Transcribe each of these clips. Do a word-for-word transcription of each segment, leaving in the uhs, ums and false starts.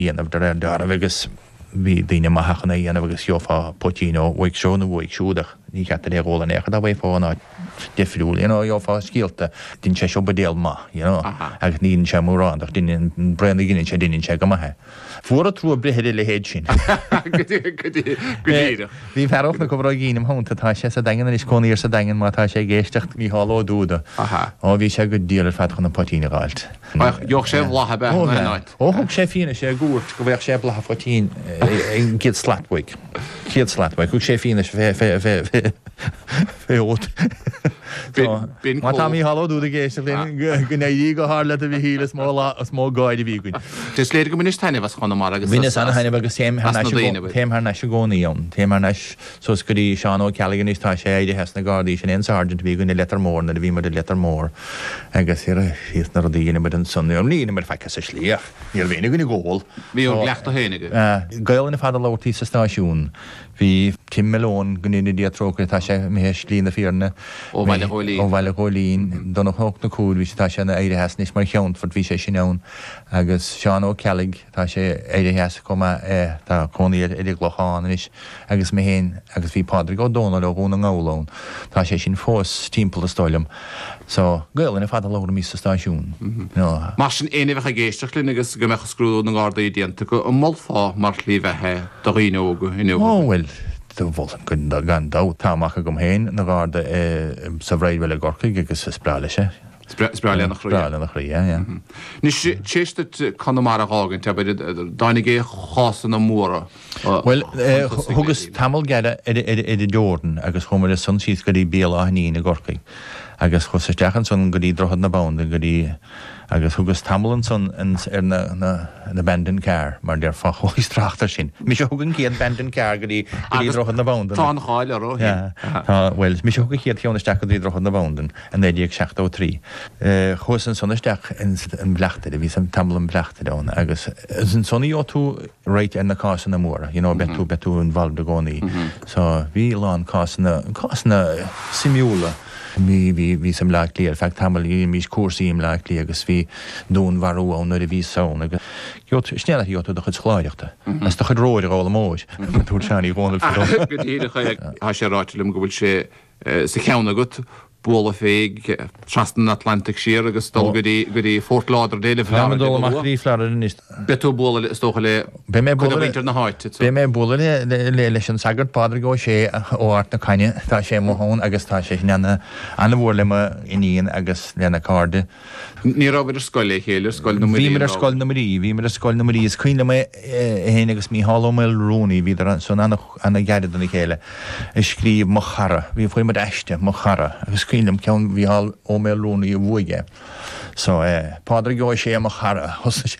dhéanamh de dar agus bhí daine maithachana dhéanamh agus seofa potino bhaig seóna bhaig siúdach ní chetar é ggóla necha a bhaid fána difriúil you know seofa scialta dín sé seo badéal má you know agus níon sé mórrán ach dín brena gine sé dín sé go maithe fuair a trú brithir le héad sin bhí ferach na go bhrá gínam honnta tá sé sa dagan is cóíar sa dagan má tá sé géisteach í háló dúda á bhí sé go díal fat chuna potína gáilt Joch sé blathe be ó thug sé fína sé gúirt go bhéh sé blathe fotín gid slathaig Kiad slathaig chug sé fína fé fé fé fé ót má tá í háló dúda géiste gné dhí go hála a bhí híle smó gáid a bhíún. Tus léir go munis taine was chuna mar agus Bhíine anna haine agus téimthar na se gcónaíon téimar neis sos goí seán ó cealagan is tá sé éidir hes na gádaí sin in sargent bhí gon letar mór na bhí mar de letar mór agus ar híos na rodíine mar an sunnaí lína mar feice sa slíach níor bhéna gona ggóil. Bhí ó glecht a héine gailna fad a láirtaí sa stáisiún hí Tim Melón gníine diatrocha tá sé mé slína fíorna ó bhile gholín ó bhile gholín donna hocht na cúd hí tá sé na éidir hes níos mar cheann fort bhí sé sinón agus seán ó cealaigh tá sé éidir hes comma tá cónaíad idir glocháin is agus mé héin agus bhí pádra go dóna le gúna ngáilón tá sé sin fós timppla a stoilm so gailna fad a láir mí sa stáisiún. Mar sin éanamh a géisteach linn agus go mecha scrúdú na gádaí dianta go an molfá mar lí bheitthe do riógu inú. Bhfuil do bhil gon gan dá táach gom héin na gáda sa bhréidhfuil gorcaig agus sa spráile sé. Spráile nach nach chrí, ja. Ní séiste Connemara hágann te dánig é chásan na móra. Well, thugus tamil geada idir Jordan agus chumar san síos go dtí béal aithníí na gorcaig agus chusasteachan san go dtí drochad na banda go dtí agus thugus tamlan san ar na bendin cear mar déir fáchóí straachtar sin. Mí se thugann céad bendin cear go dtí drochad na banda. Tá cháil aró. Well, mí se thugann céad cheannasteach go dtí drochad na bandan an éideag seachtó trí. Chusan sannasteach an bleachtaid a bhí sam tamlan bleachtaidón agus an sonnaí ó tú réit ar na cásan na móra, you know, betú betú an bhal de gcónaí. So bhí lán cásanna cásanna simúla. Mí hí sem leach lí, feic tamil í mís cuasaím leach lí agus bhí dún warúán nuair a bhí saon agus snealach íotú do chud chláideachta. As do chud róir gála móid túr seaní gcónal fá. Go dtíad a sé ráitilim go bhfuil sé sa cheanna gut bóla féig trastan Atlantic siar agus dul goí goí fórtláidir déile fleáíflear is. Betú bóla stocha le winter na háit. Bé mé bóla le leis an sagart pádra go sé óart na caine tá sé mthón agus tá sé nena anna bhór le iníon agus lena cáde. Ní rábhar scoil chéile scoil na Bhí mar scoil na marí, bhí mar scoil na marí is cuioine mé héana agus mí hallóil rúnaí hí son anna gaiad na chéile is scríomh mo chara, bhí foioi mar eiste mo chara agus cuiinem ceann bhí hall ó mé rúnaí a bhuaige. So pádra go sé mo chara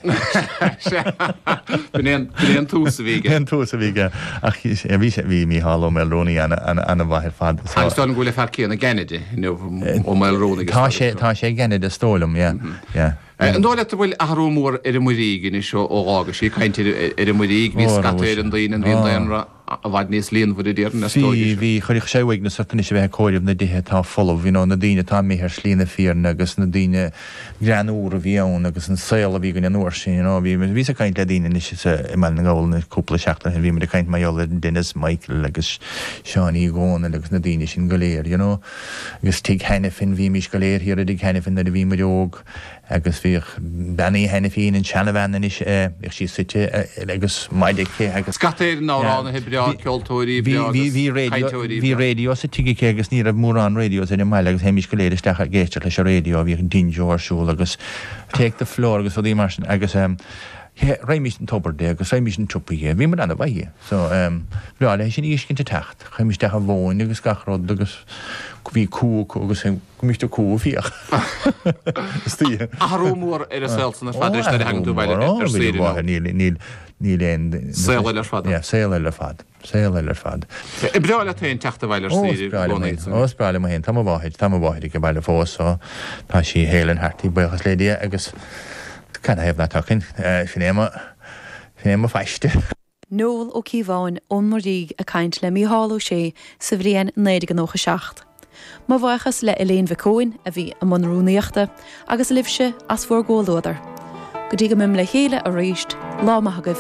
Bhíon túsa bhíige. Bhíon túsa bhíige ach bhí sé bhí mí hall ó mé rúnaí anna bhaithir fad. Táin go le fear céanna Kennedy ó mé rúnaí. Tá sé tá sé Kennedy a stólam, ja. An dáile bhfuil athú mór ar an muígin is seo óága sí caiinte ar an muíg hí scatéir an daon an bhíon a bhaid níos líon bhd déir na Bhí bhí chuirich séhaig na sartaní sé bheith cóirmh na dithe tá folamh hí na daine tá méthir slína fíorna agus na daine granúr a bhíón agus an saoil a bhí gan an uair sin bhí ví a caiint le daine is i me na gáil na cúpla seachta bhí mar a caiint maiol Dennis Michael agus Seaní Góna agus na daine sin goléir agus tí heine fin bhí mís goléir hir a dig heine fin na bhí marog agus bhíh bennaí hena féin an seanahhanan is ag sí sute agus maidice agus Scatéir náránna hebreá ceoltóirí hí réo sa tuige agus ní a mórrán réo in meile agus heimiis go léir steach géiste leis a réo bhí dinseoirsú agus te de flór agus ó dí mar agus réimiis an tobardé agus réimiis an tupaige, bhí mar anna bhaige. So bhráile sin íoscinnta techt, chuimiis de bhin agus gachród agus bhí cú agus míiste cú fíoch. Tí. Athú mór ar a selsan na fadidir na hangú bhile níl níl léon Saoil ar fad. Saoil ar fad. Saoil ar fad. I breáile taon teachta bhile Os breáile má hen tam bháid tam bháid go bhile fós tá sí hélan hartaí buchas lédia agus can I have na tucin sin éma feiste. Nóil ó cíháin ón maríg a caint le mí háló sé sa bhríon néide an nócha seacht. Má bhachas le Elaine Vicóin a bhí a manrúnaíochta agus libse as fuór ggóilódar. go dtí go mim le chéile a réist lá maithagah